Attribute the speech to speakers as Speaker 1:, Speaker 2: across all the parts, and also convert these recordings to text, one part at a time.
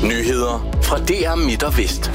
Speaker 1: Nyheder fra DR Midt og Vest.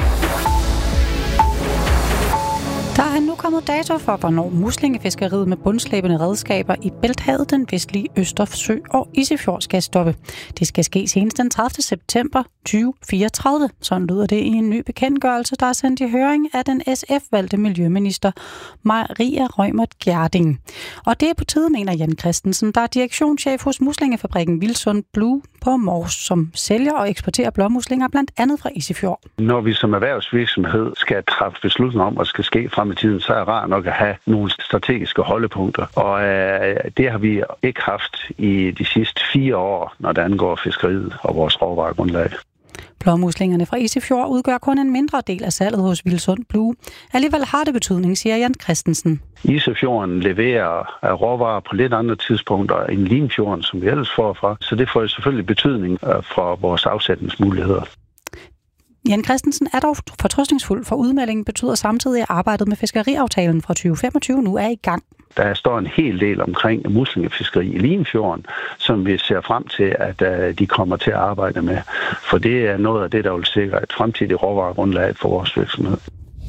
Speaker 2: Der er nu kommet dato for, hvornår muslingefiskeriet med bundslæbende redskaber i Bælthavet, den vestlige Østersø og Isefjord skal stoppe. Det skal ske senest den 30. september 2034. Sådan lyder det i en ny bekendtgørelse, der er sendt i høring af den SF-valgte miljøminister Maria Reumert Gjerding. Og det er på tide, mener Jan Christensen, der er direktionschef hos muslingefabrikken Vilsund Blue på Mors, som sælger og eksporterer blåmuslinger blandt andet fra Isefjord.
Speaker 3: Når vi som erhvervsvirksomhed skal træffe beslutninger om, hvad skal ske frem i tiden, så er det rart nok at have nogle strategiske holdepunkter. Og det har vi ikke haft i de sidste 4 år, når det angår fiskeriet og vores råvaregrundlag.
Speaker 2: Blåmuslingerne fra Isefjord udgør kun en mindre del af salget hos Vilsund Blue. Alligevel har det betydning, siger Jan Christensen.
Speaker 3: Isefjorden leverer råvarer på lidt andre tidspunkter end Limfjorden, som vi ellers får fra. Så det får selvfølgelig betydning for vores afsætningsmuligheder.
Speaker 2: Jan Christensen er dog fortrøstningsfuld, for udmeldingen betyder samtidig, at arbejdet med fiskeriaftalen fra 2025 nu er i gang.
Speaker 3: Der står en hel del omkring muslingefiskeri i Limfjorden, som vi ser frem til, at de kommer til at arbejde med. For det er noget af det, der vil sikre et fremtidigt råvaregrundlag for vores virksomhed.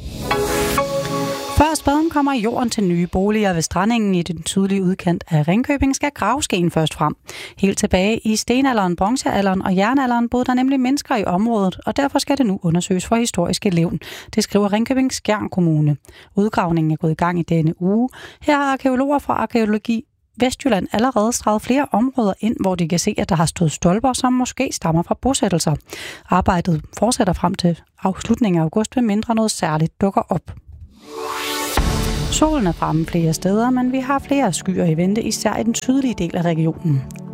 Speaker 2: Før spaden kommer jorden til nye boliger ved strandingen i den sydlige udkant af Ringkøbing, skal gravskeen først frem. Helt tilbage i stenalderen, bronzealderen og jernalderen boede der nemlig mennesker i området, og derfor skal det nu undersøges for historiske levn. Det skriver Ringkøbing Skjern Kommune. Udgravningen er gået i gang i denne uge. Her har arkeologer fra Arkæologi Vestjylland allerede streget flere områder ind, hvor de kan se, at der har stået stolper, som måske stammer fra bosættelser. Arbejdet fortsætter frem til afslutningen af august, ved mindre noget særligt dukker op. Solen er fremme flere steder, men vi har flere skyer i vente, især i den sydlige del af regionen.